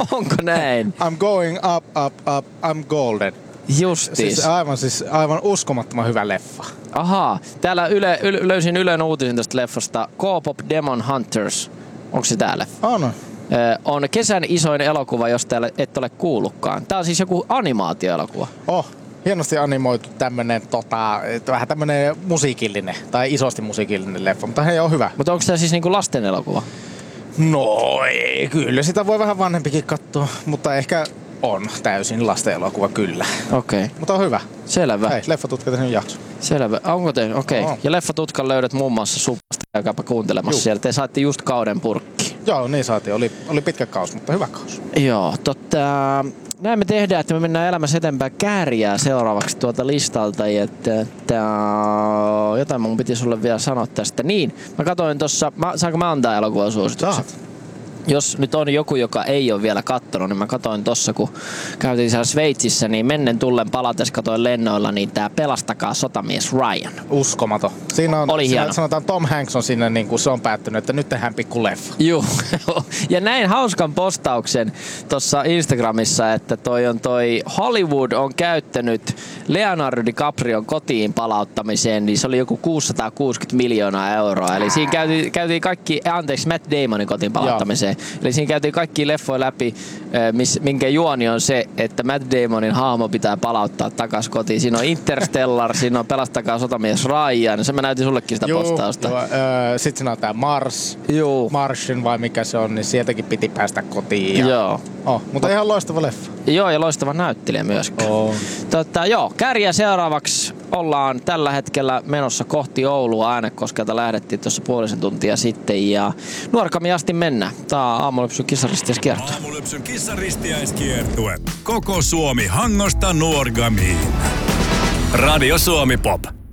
Onko näin? I'm going up, up, up, I'm golden. Justiis. Aivan uskomattoman hyvä leffa. Ahaa. Täällä löysin Ylen uutisen tästä leffasta. K-pop Demon Hunters. Onko se tää leffa? On kesän isoin elokuva, jos täällä et ole kuullutkaan. Tää on siis joku animaatioelokuva. Hienosti animoitu tämmönen vähän tämmönen musiikillinen tai isosti musiikillinen leffa, mutta hei, on hyvä. Mutta onko tää siis niinku lasten elokuva? No ei, kyllä sitä voi vähän vanhempikin katsoa, mutta ehkä on täysin lasten elokuva kyllä. Okei. Mutta on hyvä. Selvä. Hei, Leffatutka tehnyt jakso. Selvä. Onko te? Okei. Ja Leffatutkan löydät muun muassa Supasta. Käykääpä kuuntelemassa siellä. Te saitte just kauden purkkiin. Joo, niin saatiin. Oli pitkä kaus, mutta hyvä kaus. Joo, näin me tehdään, että me mennään elämässä eteenpäin Kääriää seuraavaksi tuolta listalta. Jotain mun piti sulle vielä sanoa tästä. Niin, mä katsoin tossa, saanko mä antaa elokuvan suosituksen? Jos nyt on joku, joka ei ole vielä kattonut, niin mä katsoin tossa, kun käytiin siellä Sveitsissä, niin mennen tullen palates katoin lennoilla, niin tää Pelastakaa sotamies Ryan. Uskomaton. Siinä on, oli hieno. Sanotaan Tom Hanks on siinä, niin kuin se on päättynyt, että nyt tehdään pikku leffa. Juu. Ja näin hauskan postauksen tuossa Instagramissa, että toi Hollywood on käyttänyt Leonardo DiCaprion kotiin palauttamiseen, niin se oli joku 660 miljoonaa euroa. Eli siinä käytiin kaikki, Matt Damonin kotiin palauttamiseen. Eli siinä käytiin kaikki leffoja läpi, minkä juoni on se, että Matt Damonin hahmo pitää palauttaa takas kotiin. Siinä on Interstellar, siinä on Pelastakaa sotamies Ryan. Se mä näytin sullekin sitä postausta. Sitten siinä on tää Mars. Martian vai mikä se on, niin sieltäkin piti päästä kotiin. Joo. Mutta ihan loistava leffa. Joo, ja loistava näyttelijä myöskin. Kääriä seuraavaksi ollaan tällä hetkellä menossa kohti Oulua. Äänekoskelta lähdettiin tuossa puolisen tuntia sitten ja Nuorgamiin asti mennään. Tää on Aamulypsyn kissaristiaiskiertue. Aamulypsyn kissaristiaiskiertue. Koko Suomi Hangosta Nuorgamiin. Radio Suomi Pop.